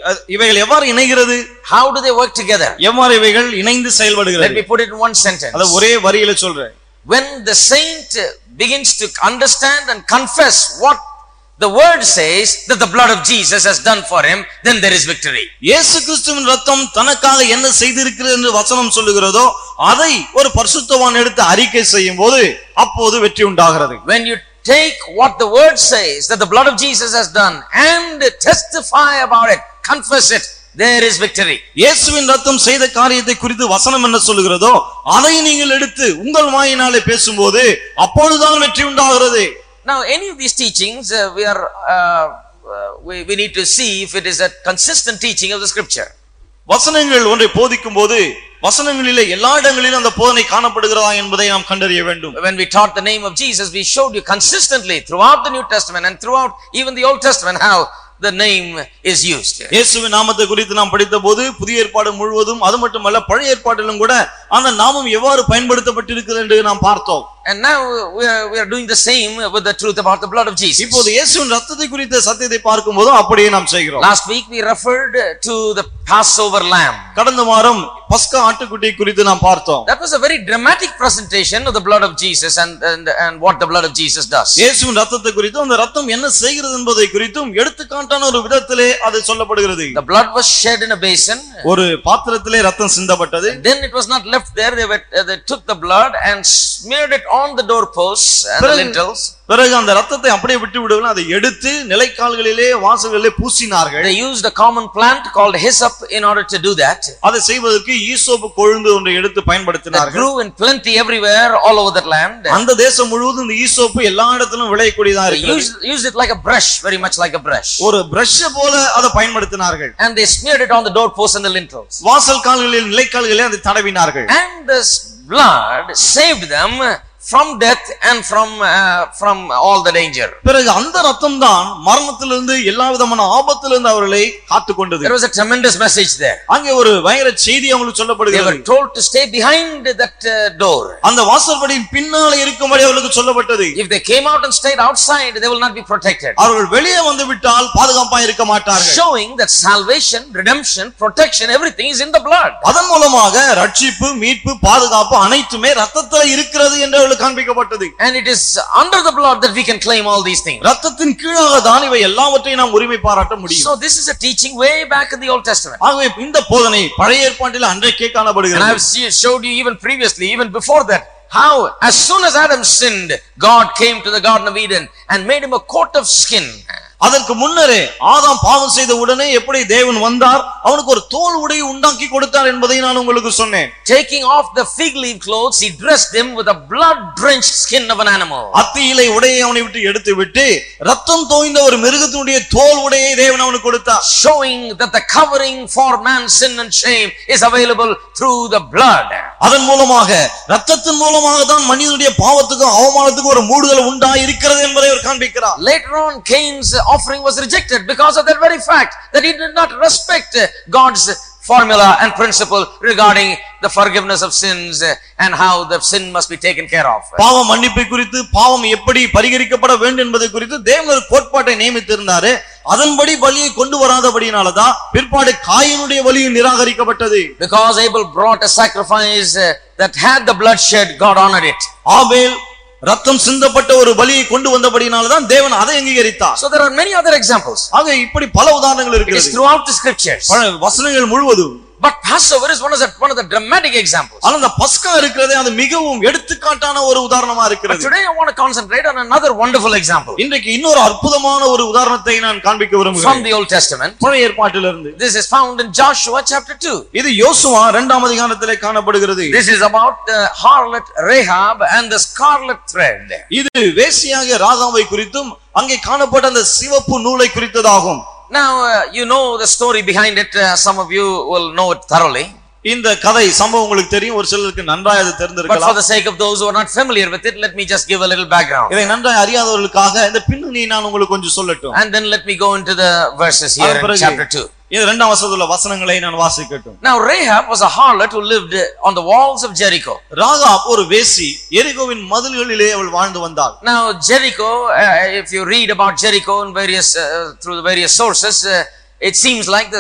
இவைகள் எவ்வாறு இணைகிறது? How do they work together? எவ்வாறு இவைகள் இணைந்து செயல்படுகிறது? Let me put it in one sentence. அத ஒரே வரியில சொல்றேன். When the saint begins to understand and confess what the word says that the blood of Jesus has done for him, then there is victory. இயேசு கிறிஸ்துவின் இரத்தம் தனக்காக என்ன செய்திருக்கிறது என்று வசனம் சொல்லுகிறதோ அதை ஒரு பரிசுத்தவான் எடுத்து அறிக்கை செய்யும்போது அப்போது வெற்றி உண்டாகிறது. When you take what the word says that the blood of Jesus has done and testify about it, confess it, there is victory. இயேசுவின் இரத்தம் செய்த காரியத்தை குறித்து வசனம் என்ன சொல்லுகிறதோ அதை நீங்கள் எடுத்து உங்கள் வாயினாலே பேசும்போது அப்பொழுதுதான் வெற்றி உண்டாகிறது. Now any of these teachings we need to see if it is a consistent teaching of the scripture. வசனங்கள் ஒன்றை போதிக்கும் போது வசனங்களிலே எல்லா இடங்களிலும் அந்த போதனை காணப்படுகிறதா என்பதை நாம் கண்டறிய வேண்டும். When we taught the name of Jesus, we showed you consistently throughout the New Testament and throughout even the Old Testament how the name is used. இயேசுவின் நாமத்தை குறித்து நாம் படித்தபோது புதிய ஏற்பாடு முழுவதும் அது மட்டுமல்ல பழைய ஏற்பாட்டிலும் கூட அந்த நாமம் எவ்வாறு பயன்படுத்தப்பட்டிருக்கிறது என்று நாம் பார்த்தோம். And now we are doing the same with the truth about the blood of Jesus. இப்போது இயேசுவின் இரத்தத்தை குறித்த சத்தியத்தை பார்க்கும்போது அப்படியே நாம் செய்கிறோம். Last week we referred to the Passover lamb. கடந்த வாரம் பஸ்கா ஆட்டுக்குட்டி குறித்து நாம் பார்த்தோம். That was a very dramatic presentation of the blood of Jesus and what the blood of Jesus does. இயேசுவின் இரத்தத்தை குறித்து அந்த இரத்தம் என்ன செய்கிறது என்பதை குறித்தும் எடுத்துக்காட்டான ஒரு விதத்திலே அது சொல்லப்படுகிறது. The blood was shed in a basin. ஒரு பாத்திரத்திலே இரத்தம் சிந்தப்பட்டது. Then it was not left there. They took the blood and smeared it on the doorposts and the lintels. பிறகு அந்த இரத்தத்தை அப்படியே விட்டு விடுவாங்க. அதை எடுத்து நிலைக்கால்களிலே வாசல்களிலே பூசினார்கள். They used a common plant called hyssop in order to do that. அதை செய்வதற்கு ஈசோப்பு கொழுந்து ஒன்றை எடுத்து பயன்படுத்தினார்கள். It grew in plenty everywhere all over that land. அந்த தேசம் முழுவதும் இந்த ஈசோப்பு எல்லா இடத்திலும் விளையக்கூடியதா இருக்கிறது. They used it like a brush, very much like a brush. ஒரு பிரஷ் போல அதை பயன்படுத்தினார்கள். And they smeared it on the doorposts and the lintels. வாசல் கால்களில் நிலைக்கால்களிலே அதை தடவினார்கள். And this blood saved them from death and from all the danger. பிறகு அந்த இரத்தம் தான் மரணத்திலிருந்து எல்லா விதமான ஆபத்திலிருந்து அவர்களை காத்துக்கொண்டது. There was a tremendous message there. அங்கே ஒரு பயங்கர செய்தி அவங்களுக்கு சொல்லப்படுகிறது. They were told to stay behind that door. அந்த வாசற்படியின் பின்னாலே இருக்கும்படி அவர்களுக்கு சொல்லப்பட்டது. If they came out and stayed outside, they will not be protected. அவர்கள் வெளியே வந்து விட்டால் பாதுகாப்பாக இருக்க மாட்டார்கள். Showing that salvation, redemption, protection, everything is in the blood. அதன் மூலமாக ரட்சிப்பு, மீட்பு, பாதுகாப்பு அனைத்துமே இரத்தத்திலே இருக்கிறது என்று காண்பிக்கப்பட்டது. And it is under the blood that we can claim all these things. இரத்தத்தின் கீழாக தான் இவை எல்லாவற்றையும் நாம் உரிமை பாராட்ட முடியும். So this is a teaching way back in the Old Testament. ஆகவே இந்த போதனை பழைய ஏற்பாட்டில் அன்றைக்கே காணப்படுகிறது. And I have showed you even previously, even before that, how as soon as Adam sinned, God came to the Garden of Eden and made him a coat of skin. அதற்கு முன்னரே ஆதாம் பாவம் செய்த உடனே எப்படி தேவன் வந்தார், அவனுக்கு ஒரு தோல் உடையை உண்டாக்கி கொடுத்தார் என்பதை நான் உங்களுக்கு சொன்னேன். Taking off the fig leaf clothes, he dressed him with a blood drenched skin of an animal. அத்தி இலை உடையை அவனை விட்டு எடுத்து விட்டு ரத்தம் தோய்ந்த ஒரு மிருகத்தினுடைய தோல் உடையை தேவன் அவனுக்கு கொடுத்தார். Showing that the covering for man's sin and shame is available through the blood. அதன் மூலமாக ரத்தத்தின் மூலமாக தான் மனிதனுடைய பாவத்துக்கும் அவமானத்துக்கும் ஒரு மூடுதல் உண்டாய் இருக்கிறது என்பதை அவர் காண்பிக்கிறார். Later on, Cain's offering was rejected because of that very fact that he did not respect God's formula and principle regarding the forgiveness of sins and how the sin must be taken care of. பாவ மன்னிப்பை குறித்து பாவம் எப்படி பரிகரிக்கப்பட வேண்டும் என்பதை குறித்து தேவன் ஒரு கோட்பாட்டை நியமித்திருந்தார். அதன்படி பலியை கொண்டு வராதபடியினாலதான் பிற்பாடு காயினுடைய பலியும் நிராகரிக்கப்பட்டது. Because Abel brought a sacrifice that had the blood shed, God honored it. ஆபேல் ரத்தம் சிந்தப்பட்ட ஒரு பலியை கொண்டு வந்தபடினால்தான் தேவன் அதை அங்கீகரித்தார். So there are many other examples. ஆக இப்படி பல உதாரணங்கள் இருக்கிறது. It is throughout the scriptures. வசனங்கள் முழுவதும். But Passover is one of the dramatic examples. ஆனா அந்த பஸ்கா இருக்கிறதே அது மிகவும் எடுத்துக்காட்டான ஒரு உதாரணமா இருக்கிறது. But today I want to concentrate on another wonderful example. இன்றைக்கு இன்னொரு அற்புதமான ஒரு உதாரணத்தை நான் காண்பிக்க விரும்புகிறேன். From the Old Testament. பழைய ஏற்பாட்டிலிருந்து. This is found in Joshua chapter 2. இது யோசுவா 2ஆம் அதிகாரத்திலே காணப்படுகிறது. This is about the harlot Rahab and the scarlet thread. இது வேசியாக ராகாவை குறித்தும் அங்கே காணப்பட்ட அந்த சிவப்பு நூலை குறித்ததாகும். Now you know the story behind it. Some of you will know it thoroughly. இந்த கதை சம்பவம் உங்களுக்கு தெரியும், ஒரு சிலருக்கு நன்றாக அது தெரிந்திருக்கலாம். But for the sake of those who are not familiar with it, let me just give a little background. இதை நன்றாக அறியாதவர்களுக்காக இந்த பின்னணியை நான் உங்களுக்கு கொஞ்சம் சொல்லட்டும். And then let me go into the verses here in chapter 2. இந்த 2ஆம் வசனத்துல வசனங்களை நான் வாசிக்கட்டும். Now Rahab was a harlot who lived on the walls of Jericho. Rahab ஒரு வேசி, எரிகோவின் மதில்களிலே அவள் வாழ்ந்து வந்தாள். Now Jericho, if you read about Jericho in through the various sources, it seems like the